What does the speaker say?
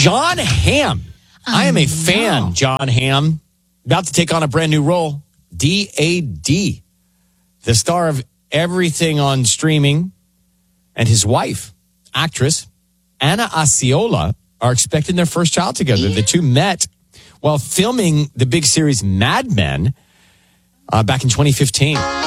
John Hamm. I am a fan, John Hamm. About to take on a brand new role. D.A.D. The star of everything on streaming, and his wife, actress Anna Osceola, are expecting their first child together. The two met while filming the big series Mad Men back in 2015.